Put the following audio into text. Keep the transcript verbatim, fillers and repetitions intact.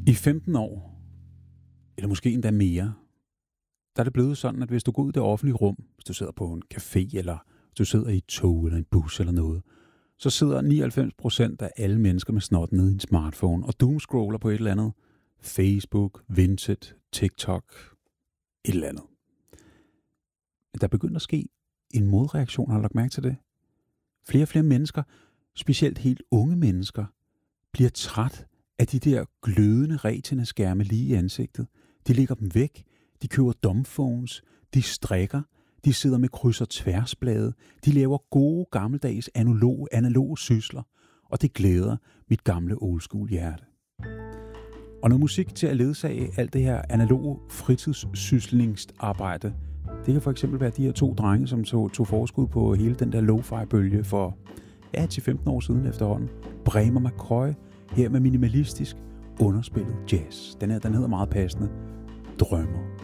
I femten år, eller måske endda mere, der er det blevet sådan, at hvis du går ud i det offentlige rum, hvis du sidder på en café, eller hvis du sidder i et tog eller en bus eller noget, så sidder nioghalvfems procent af alle mennesker med snot nede i en smartphone og doomscroller på et eller andet. Facebook, Vinted, TikTok, et eller andet. Men der begynder at ske en modreaktion, har du lagt mærke til det? Flere og flere mennesker, specielt helt unge mennesker, bliver træt af de der glødende retina-skærme lige i ansigtet. De lægger dem væk, de køber dumbphones, de strikker, de sidder med kryds- og tværsblade, de laver gode gammeldags analoge, analoge sysler, og det glæder mit gamle oldschool hjerte. Og noget musik til at ledsage alt det her analoge fritidssyslingsarbejde, det kan for eksempel være de her to drenge, som tog, tog forskud på hele den der lo-fi-bølge for ja, til femten år siden efterhånden. Bremer McCoy, her med minimalistisk underspillet jazz. Den her, den hedder meget passende Drømmer.